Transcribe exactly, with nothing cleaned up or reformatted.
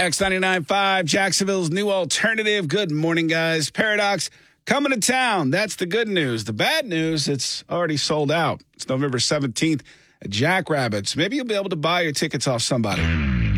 X ninety-nine point five, Jacksonville's new alternative. Good morning, guys. Paradox coming to town. That's the good news. The bad news, it's already sold out. It's November seventeenth at Jackrabbits. Maybe you'll be able to buy your tickets off somebody.